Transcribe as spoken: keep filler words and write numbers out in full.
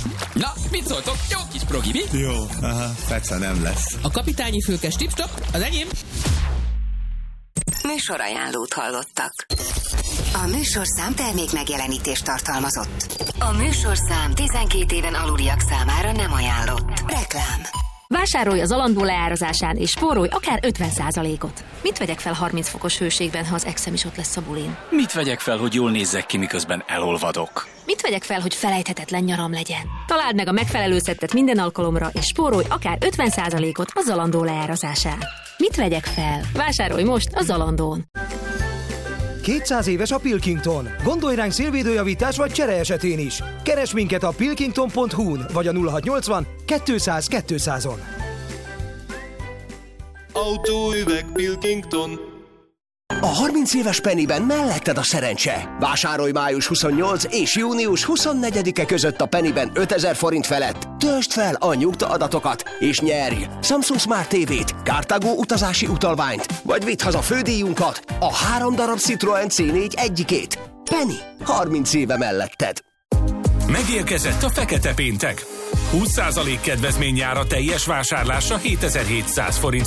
Na, mit szóltok? Jó kis progi, mi? Jó, aha, feca nem lesz. A kapitányi fülkes tip-top, az enyém. Műsorajánlót hallottak. A műsorszám termék megjelenítést tartalmazott. A műsorszám tizenkét éven aluliak számára nem ajánlott. Reklám. Vásárolj az Zalando leárazásán és spórolj akár ötven százalékot. Mit vegyek fel harminc fokos hőségben, ha az exem is ott lesz a bulin? Mit vegyek fel, hogy jól nézzek ki, miközben elolvadok? Mit vegyek fel, hogy felejthetetlen nyaram legyen? Találd meg a megfelelő szettet minden alkalomra, és spórolj akár ötven százalékot a Zalando leárazásán. Mit vegyek fel? Vásárolj most a Zalandón. kétszáz éves a Pilkington. Gondolj ránk szélvédőjavítás vagy csere esetén is. Keresd minket a pilkington pont hu-n vagy a nulla hatszáznyolcvan kétszáz kétszázon. Autóüveg Pilkington. A harminc éves Pennyben melletted a szerencse. Vásárolj május huszonnyolcadika és június huszonnegyedike között a Pennyben ötezer forint felett. Töltsd fel a nyugta adatokat, és nyerj Samsung Smart té vét, Cartago utazási utalványt, vagy vidd haza fődíjunkat, a három darab Citroen cé négy egyikét. Penny, harminc éve melletted. Megérkezett a fekete péntek. húsz százalék kedvezmény jár a teljes vásárlásra hétezer-hétszáz forint